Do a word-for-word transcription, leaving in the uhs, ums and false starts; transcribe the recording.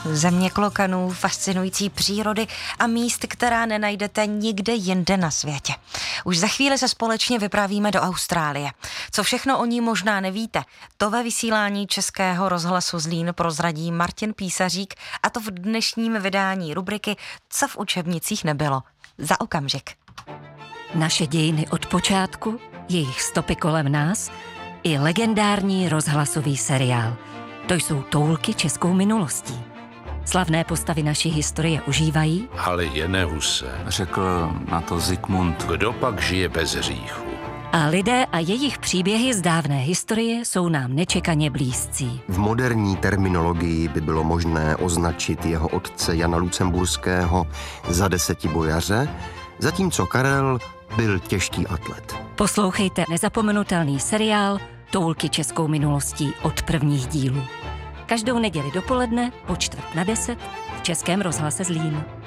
země klokanů, fascinující přírody a míst, která nenajdete nikde jinde na světě. Už za chvíli se společně vypravíme do Austrálie. Co všechno o ní možná nevíte, to ve vysílání Českého rozhlasu Zlín prozradí Martin Písařík, a to v dnešním vydání rubriky Co v učebnicích nebylo. Za okamžik. Naše dějiny od počátku, jejich stopy kolem nás i legendární rozhlasový seriál. To jsou toulky českou minulostí. Slavné postavy naší historie užívají, ale je huse. Řekl na to Zikmund. Kdo pak žije bez hříchu? a lidé a jejich příběhy z dávné historie jsou nám nečekaně blízcí. V moderní terminologii by bylo možné označit jeho otce Jana Lucemburského za desetibojaře, zatímco Karel byl těžký atlet. Poslouchejte nezapomenutelný seriál Toulky českou minulostí od prvních dílů. Každou neděli dopoledne po čtvrt na deset v Českém rozhlase Zlín.